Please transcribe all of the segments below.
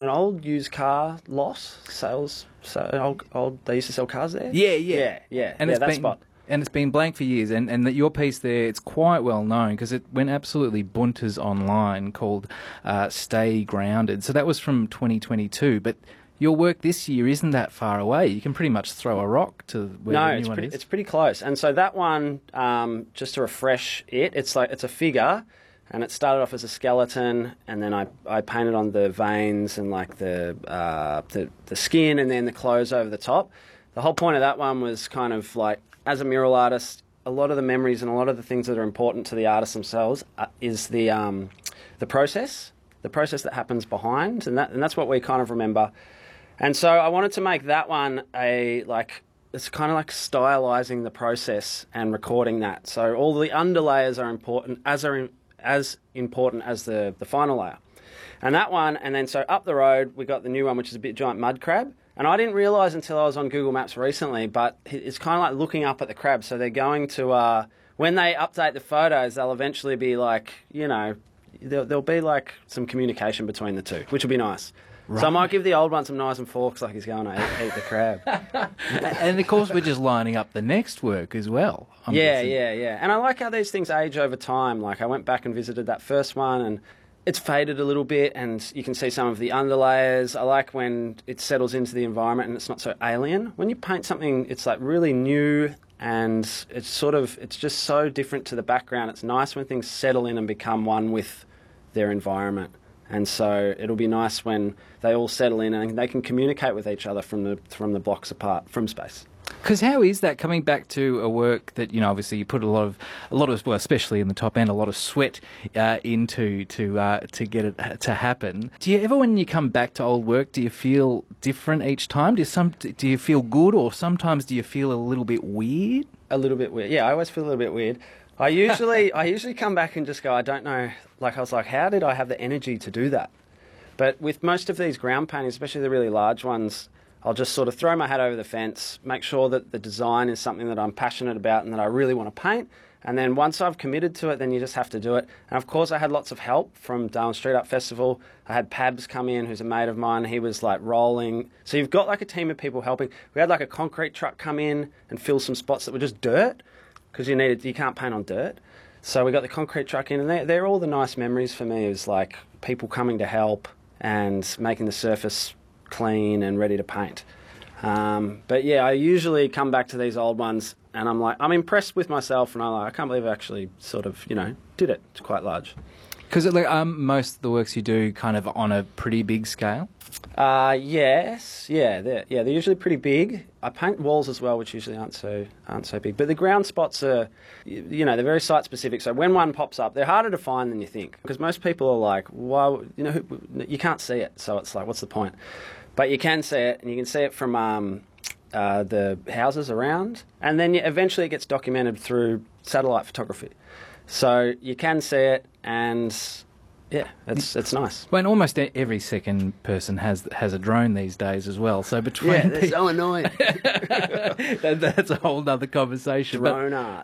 old used car sales. So they used to sell cars there. Yeah. And that spot. And it's been blank for years. And that your piece there, it's quite well known because it went absolutely bunters online, called Stay Grounded. So that was from 2022. But your work this year isn't that far away. You can pretty much throw a rock to where the new one is. It's pretty close. And so that one, just to refresh it's a figure, and it started off as a skeleton, and then I painted on the veins and like the skin, and then the clothes over the top. The whole point of that one was kind of like, as a mural artist, a lot of the memories and a lot of the things that are important to the artists themselves is the process that happens behind, and that's what we kind of remember. And so I wanted to make that one it's kind of like stylizing the process and recording that. So all the underlayers are important, as important as the final layer. And that one, and then so up the road, we got the new one, which is a bit giant mud crab. And I didn't realise until I was on Google Maps recently, but it's kind of like looking up at the crab. So they're going to, when they update the photos, they'll eventually be like, there'll be like some communication between the two, which will be nice. Right. So I might give the old one some knives and forks like he's going to eat the crab. And of course we're just lining up the next work as well. Yeah. And I like how these things age over time. Like I went back and visited that first one, and it's faded a little bit, and you can see some of the underlayers. I like when it settles into the environment and it's not so alien. When you paint something, it's like really new, and it's just so different to the background. It's nice when things settle in and become one with their environment. And so it'll be nice when they all settle in and they can communicate with each other from the blocks apart from space. Because how is that, coming back to a work that, obviously you put a lot of, well, especially in the top end, a lot of sweat into to get it to happen. Do you ever, when you come back to old work, do you feel different each time? Do you feel good, or sometimes do you feel a little bit weird? A little bit weird. Yeah, I always feel a little bit weird. I usually come back and just go, I don't know. Like I was like, how did I have the energy to do that? But with most of these ground paintings, especially the really large ones, I'll just sort of throw my hat over the fence, make sure that the design is something that I'm passionate about and that I really want to paint. And then once I've committed to it, then you just have to do it. And of course, I had lots of help from Darwin Street Art Festival. I had Pabs come in, who's a mate of mine. He was like rolling. So you've got like a team of people helping. We had like a concrete truck come in and fill some spots that were just dirt, because you can't paint on dirt. So we got the concrete truck in, and they're all the nice memories for me, is like people coming to help and making the surface clean and ready to paint. But yeah, I usually come back to these old ones and I'm impressed with myself, and I can't believe I actually sort of, did it. It's quite large. Because most of the works you do kind of on a pretty big scale? Yes. Yeah, they're usually pretty big. I paint walls as well, which usually aren't so big. But the ground spots are, they're very site specific. So when one pops up, they're harder to find than you think, because most people are like, well, you can't see it. So it's like, what's the point? But you can see it, and you can see it from the houses around. And then eventually it gets documented through satellite photography. So you can see it, and yeah, it's nice. Well, and almost every second person has a drone these days as well. So between they're so annoying. That's a whole other conversation. Drone art.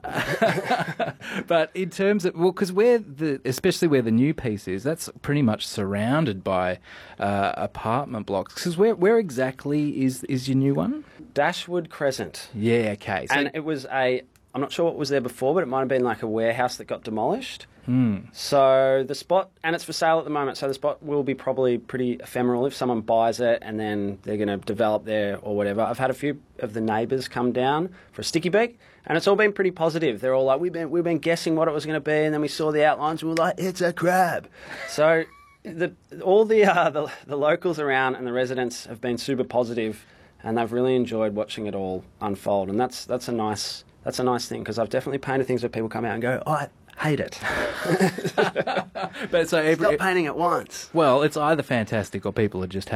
But in terms of, because especially where the new piece is, that's pretty much surrounded by apartment blocks. Because where exactly is your new one? Dashwood Crescent. Yeah. Okay. And it was I'm not sure what was there before, but it might have been like a warehouse that got demolished. So the spot, and it's for sale at the moment, so the spot will be probably pretty ephemeral if someone buys it and then they're going to develop there or whatever. I've had a few of the neighbours come down for a sticky beak, and it's all been pretty positive. They're all like, we've been guessing what it was going to be, and then we saw the outlines and we were like, it's a crab. So all the locals around and the residents have been super positive, and they've really enjoyed watching it all unfold, and that's a nice thing, because I've definitely painted things where people come out and go, I hate it. But so stop painting it once. Well, it's either fantastic or people are just